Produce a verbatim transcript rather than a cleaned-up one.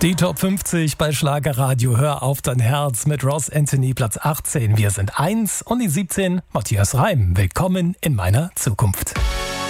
Die Top fünfzig bei Schlagerradio. Hör auf dein Herz mit Ross Anthony, Platz achtzehn. Wir sind eins und die siebzehn, Matthias Reim. Willkommen in meiner Zukunft.